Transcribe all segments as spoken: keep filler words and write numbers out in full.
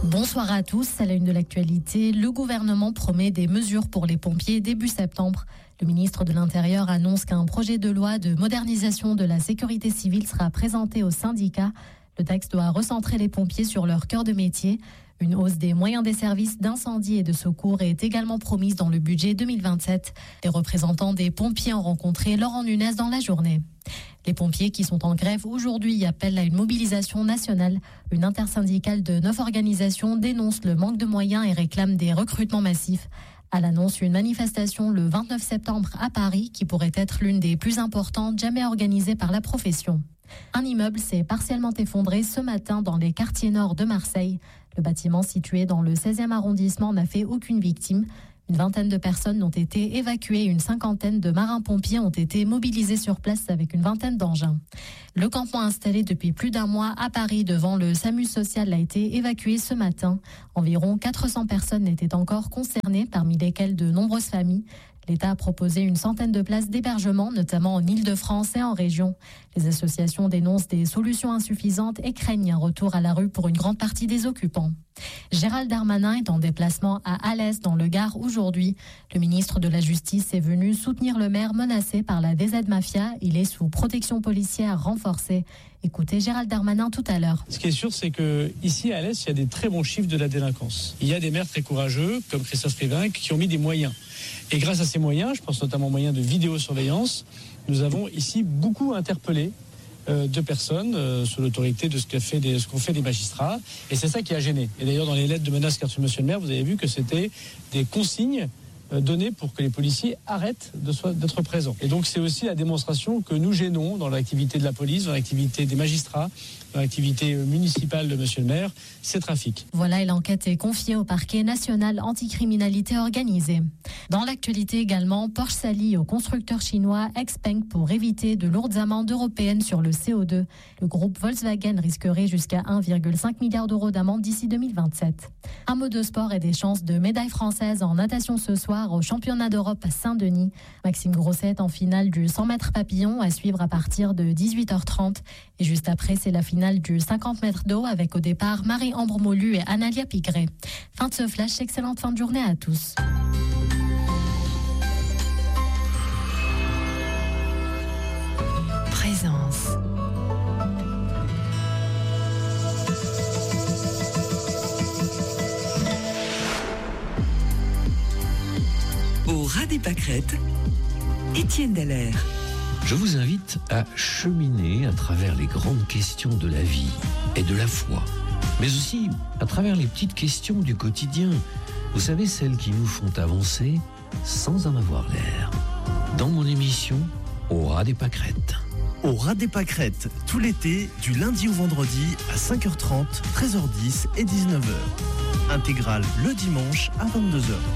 Bonsoir à tous, à la une de l'actualité, le gouvernement promet des mesures pour les pompiers début septembre. Le ministre de l'Intérieur annonce qu'un projet de loi de modernisation de la sécurité civile sera présenté aux syndicats. Le texte doit recentrer les pompiers sur leur cœur de métier. Une hausse des moyens des services d'incendie et de secours est également promise dans le budget deux mille vingt-sept. Les représentants des pompiers ont rencontré Laurent Nunez dans la journée. Les pompiers qui sont en grève aujourd'hui appellent à une mobilisation nationale. Une intersyndicale de neuf organisations dénonce le manque de moyens et réclame des recrutements massifs. À l'annonce, une manifestation le vingt-neuf septembre à Paris qui pourrait être l'une des plus importantes jamais organisées par la profession. Un immeuble s'est partiellement effondré ce matin dans les quartiers nord de Marseille. Le bâtiment situé dans le seizième arrondissement n'a fait aucune victime. Une vingtaine de personnes ont été évacuées et une cinquantaine de marins-pompiers ont été mobilisés sur place avec une vingtaine d'engins. Le campement installé depuis plus d'un mois à Paris devant le SAMU social a été évacué ce matin. Environ quatre cents personnes étaient encore concernées, parmi lesquelles de nombreuses familles. L'État a proposé une centaine de places d'hébergement, notamment en Île-de-France et en région. Les associations dénoncent des solutions insuffisantes et craignent un retour à la rue pour une grande partie des occupants. Gérald Darmanin est en déplacement à Alès dans le Gard aujourd'hui. Le ministre de la Justice est venu soutenir le maire menacé par la D Z Mafia. Il est sous protection policière renforcée. Écoutez Gérald Darmanin tout à l'heure. Ce qui est sûr, c'est qu'ici à Alès, il y a des très bons chiffres de la délinquance. Il y a des maires très courageux, comme Christophe Rivinc, qui ont mis des moyens. Et grâce à ces moyens, je pense notamment aux moyens de vidéosurveillance, nous avons ici beaucoup interpellé euh, de personnes euh, sous l'autorité de ce qu'a fait des, ce qu'ont fait des magistrats. Et c'est ça qui a gêné. Et d'ailleurs, dans les lettres de menaces qu'a reçues Monsieur le maire, vous avez vu que c'était des consignes euh, données pour que les policiers arrêtent de so- d'être présents. Et donc, c'est aussi la démonstration que nous gênons dans l'activité de la police, dans l'activité des magistrats, dans l'activité municipale de Monsieur le maire, ces trafics. Voilà, et l'enquête est confiée au parquet national anticriminalité organisée. Dans l'actualité également, Porsche s'allie au constructeur chinois Xpeng pour éviter de lourdes amendes européennes sur le C O deux. Le groupe Volkswagen risquerait jusqu'à un virgule cinq milliard d'euros d'amende d'ici deux mille vingt-sept. Un mot de sport et des chances de médaille française en natation ce soir au championnat d'Europe à Saint-Denis. Maxime Grosset en finale du cent mètres papillon à suivre à partir de dix-huit heures trente. Et juste après, c'est la finale du cinquante mètres d'eau avec au départ Marie-Ambre Molu et Analia Pigré. Fin de ce flash, excellente fin de journée à tous. Présence. Au ras des pâquerettes, Étienne Dallaire. Je vous invite à cheminer à travers les grandes questions de la vie et de la foi, mais aussi à travers les petites questions du quotidien. Vous savez, celles qui nous font avancer sans en avoir l'air. Dans mon émission, Au ras des pâquerettes. Au ras des pâquerettes, tout l'été, du lundi au vendredi à cinq heures trente, treize heures dix et dix-neuf heures. Intégrale le dimanche à vingt-deux heures.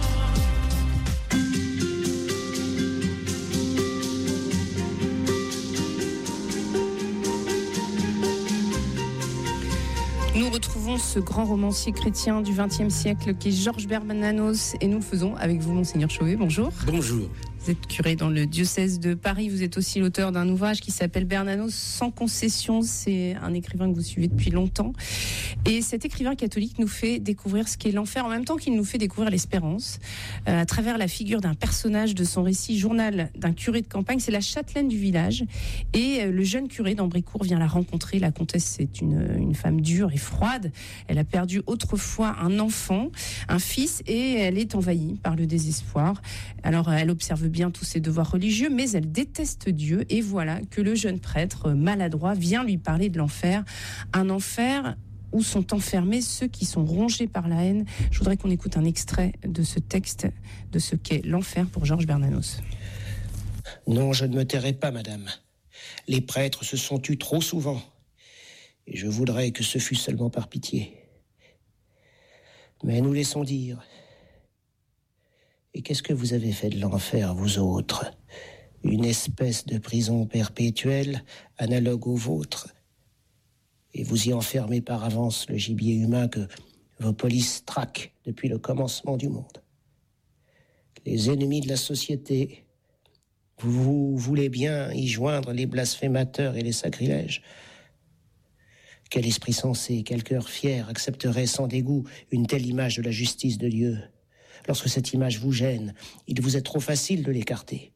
Nous retrouvons ce grand romancier chrétien du vingtième siècle qui est Georges Bernanos et nous le faisons avec vous, Monseigneur Chauvet. Bonjour. Bonjour. Vous êtes curé dans le diocèse de Paris. Vous êtes aussi l'auteur d'un ouvrage qui s'appelle Bernanos sans concession. C'est un écrivain que vous suivez depuis longtemps. Et cet écrivain catholique nous fait découvrir ce qu'est l'enfer en même temps qu'il nous fait découvrir l'espérance euh, à travers la figure d'un personnage de son récit Journal d'un curé de campagne. C'est la châtelaine du village et euh, le jeune curé d'Ambrécourt vient la rencontrer. La comtesse, c'est une, une femme dure et froide. Elle a perdu autrefois un enfant, un fils, et elle est envahie par le désespoir. Alors elle observe bien tous ses devoirs religieux, mais elle déteste Dieu. Et voilà que le jeune prêtre maladroit vient lui parler de l'enfer. Un enfer où sont enfermés ceux qui sont rongés par la haine. Je voudrais qu'on écoute un extrait de ce texte, de ce qu'est l'enfer pour Georges Bernanos. Non, je ne me tairai pas, madame. Les prêtres se sont tus trop souvent. Et je voudrais que ce fût seulement par pitié. Mais nous laissons dire. Et qu'est-ce que vous avez fait de l'enfer, vous autres ? Une espèce de prison perpétuelle, analogue au vôtre. Et vous y enfermez par avance le gibier humain que vos polices traquent depuis le commencement du monde. Les ennemis de la société, vous voulez bien y joindre les blasphémateurs et les sacrilèges ? Quel esprit sensé, quel cœur fier accepterait sans dégoût une telle image de la justice de Dieu? Lorsque cette image vous gêne, il vous est trop facile de l'écarter.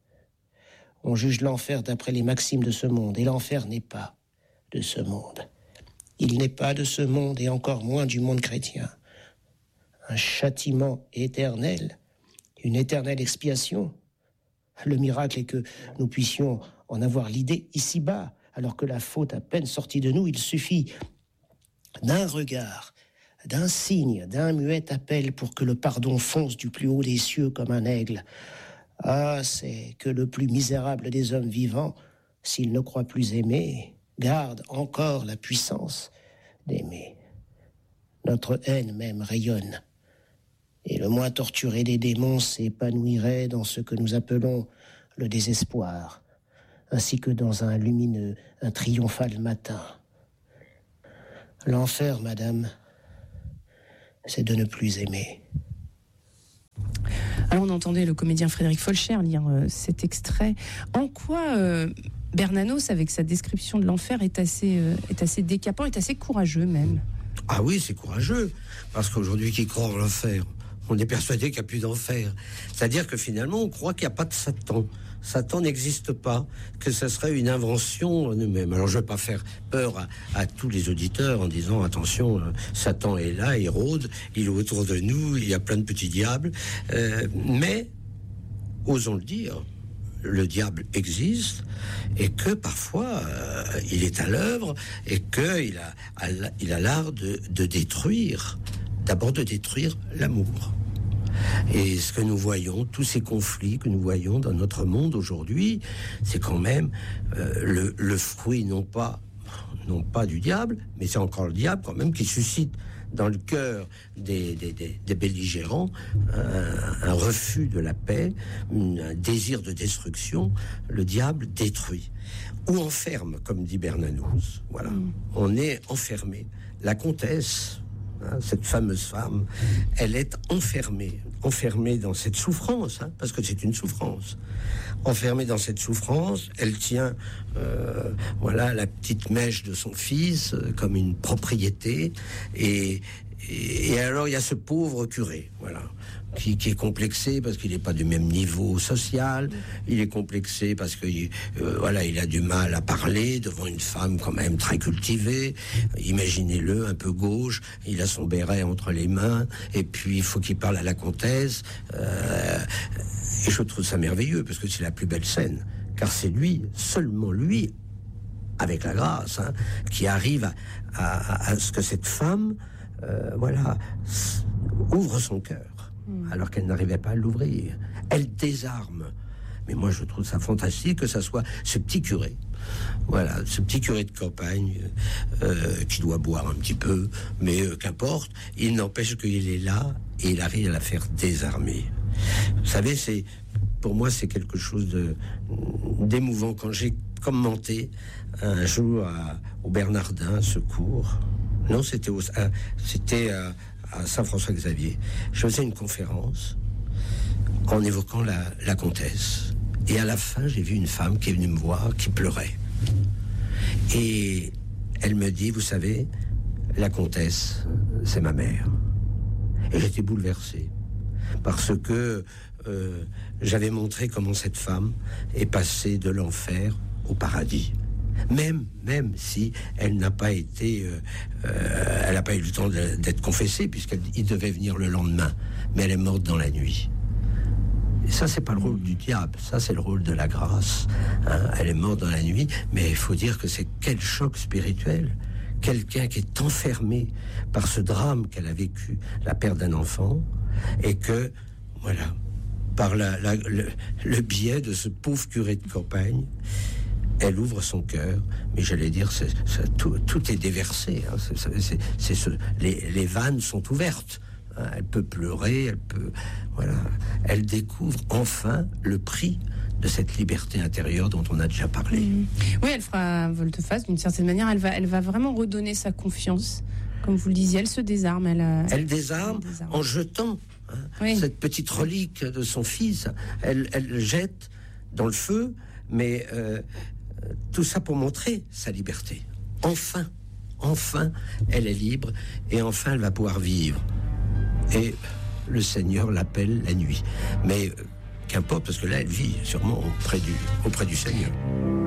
On juge l'enfer d'après les maximes de ce monde, et l'enfer n'est pas de ce monde. Il n'est pas de ce monde, et encore moins du monde chrétien. Un châtiment éternel, une éternelle expiation. Le miracle est que nous puissions en avoir l'idée ici-bas, alors que la faute à peine sortie de nous, il suffit d'un regard, d'un signe, d'un muet appel pour que le pardon fonce du plus haut des cieux comme un aigle. Ah, c'est que le plus misérable des hommes vivants, s'il ne croit plus aimer, garde encore la puissance d'aimer. Notre haine même rayonne, et le moins torturé des démons s'épanouirait dans ce que nous appelons le désespoir, ainsi que dans un lumineux, un triomphal matin. L'enfer, madame, c'est de ne plus aimer. Alors on entendait le comédien Frédéric Folcher lire euh, cet extrait. En quoi euh, Bernanos, avec sa description de l'enfer, est assez, euh, est assez décapant, est assez courageux même? Ah oui, c'est courageux, parce qu'aujourd'hui, qui croit en l'enfer? On est persuadé qu'il n'y a plus d'enfer. C'est-à-dire que finalement, on croit qu'il n'y a pas de Satan. Satan n'existe pas, que ce serait une invention en nous-mêmes. Alors je ne veux pas faire peur à, à tous les auditeurs en disant attention, euh, Satan est là, il rôde, il est autour de nous, il y a plein de petits diables. Euh, mais, osons le dire, le diable existe et que parfois euh, il est à l'œuvre et qu'il a, il a l'art de, de détruire, d'abord de détruire l'amour. Et ce que nous voyons, tous ces conflits que nous voyons dans notre monde aujourd'hui, c'est quand même euh, le, le fruit non pas, non pas du diable, mais c'est encore le diable quand même qui suscite dans le cœur des, des, des, des belligérants un, un refus de la paix, un désir de destruction. Le diable détruit ou enferme, comme dit Bernanos. Voilà, mmh. On est enfermé. La comtesse, hein, cette fameuse femme, elle est enfermée, enfermée dans cette souffrance, hein, parce que c'est une souffrance. Enfermée dans cette souffrance, elle tient, euh, voilà, la petite mèche de son fils euh, comme une propriété, et, et, et alors il y a ce pauvre curé, voilà, qui, qui est complexé parce qu'il n'est pas du même niveau social, il est complexé parce que euh, voilà, il a du mal à parler devant une femme quand même très cultivée. Imaginez-le, un peu gauche, il a son béret entre les mains, et puis il faut qu'il parle à la comtesse. Euh, et je trouve ça merveilleux parce que c'est la plus belle scène, car c'est lui, seulement lui, avec la grâce, hein, qui arrive à, à, à ce que cette femme, euh, voilà, ouvre son cœur, mmh. alors qu'elle n'arrivait pas à l'ouvrir. Elle désarme. Mais moi, je trouve ça fantastique que ça soit ce petit curé, voilà, ce petit curé de campagne euh, qui doit boire un petit peu, mais euh, qu'importe, il n'empêche qu'il est là et il arrive à la faire désarmer. Vous savez, c'est, pour moi, c'est quelque chose de, d'émouvant. Quand j'ai commenté un jour à, au Bernardin, ce cours, non, c'était, au, à, c'était à, à Saint-François-Xavier, je faisais une conférence en évoquant la, la comtesse. Et à la fin, j'ai vu une femme qui est venue me voir, qui pleurait. Et elle me dit, vous savez, la comtesse, c'est ma mère. Et j'étais bouleversé. Parce que euh, j'avais montré comment cette femme est passée de l'enfer au paradis. Même, même si elle n'a pas été, euh, euh, elle n'a pas eu le temps de, d'être confessée, puisqu'il devait venir le lendemain. Mais elle est morte dans la nuit. Et ça, c'est pas le rôle du diable, ça, c'est le rôle de la grâce. Hein, elle est morte dans la nuit, mais il faut dire que c'est quel choc spirituel. Quelqu'un qui est enfermé par ce drame qu'elle a vécu, la perte d'un enfant, et que, voilà, par la, la, le, le biais de ce pauvre curé de campagne, elle ouvre son cœur, mais j'allais dire, c'est, c'est, tout, tout est déversé. Hein, c'est, c'est, c'est ce, les, les vannes sont ouvertes. Hein, elle peut pleurer, elle peut, voilà, elle découvre enfin le prix de cette liberté intérieure dont on a déjà parlé. Mmh. Oui, elle fera volte-face d'une certaine manière. Elle va, elle va vraiment redonner sa confiance. Comme vous le disiez, elle se désarme. Elle, elle, elle désarme elle désarme en jetant hein, oui. cette petite relique de son fils. Elle, elle le jette dans le feu, mais euh, tout ça pour montrer sa liberté. Enfin, enfin, elle est libre et enfin, elle va pouvoir vivre. Et le Seigneur l'appelle la nuit. Mais euh, qu'importe, parce que là, elle vit sûrement auprès du, auprès du Seigneur.